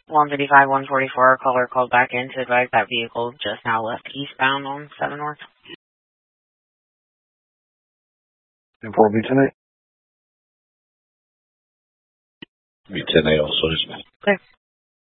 155-144, caller called back in to advise that vehicle just now left eastbound on 7 North. And for B10A? B10A also is. Clear.